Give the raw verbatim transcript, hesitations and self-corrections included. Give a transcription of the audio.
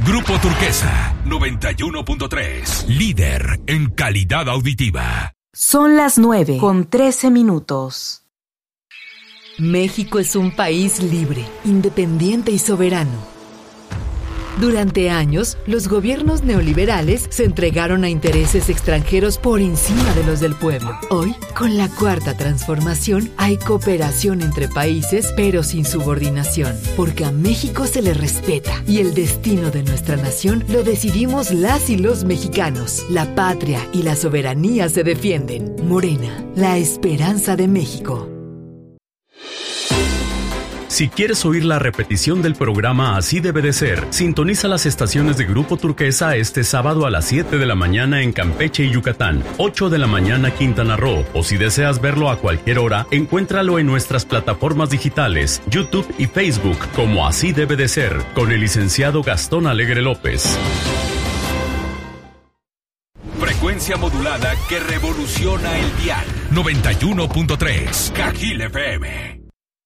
Grupo Turquesa, noventa y uno punto tres. Líder en calidad auditiva. Son las nueve con trece minutos. México es un país libre, independiente y soberano. Durante años, los gobiernos neoliberales se entregaron a intereses extranjeros por encima de los del pueblo. Hoy, con la cuarta transformación, hay cooperación entre países, pero sin subordinación, porque a México se le respeta y el destino de nuestra nación lo decidimos las y los mexicanos. La patria y la soberanía se defienden. Morena, la esperanza de México. Si quieres oír la repetición del programa Así Debe de Ser, sintoniza las estaciones de Grupo Turquesa este sábado a las siete de la mañana en Campeche y Yucatán, ocho de la mañana Quintana Roo, o si deseas verlo a cualquier hora, encuéntralo en nuestras plataformas digitales, YouTube y Facebook, como Así Debe de Ser, con el licenciado Gastón Alegre López. Frecuencia modulada que revoluciona el dial. noventa y uno punto tres. Cajil F M.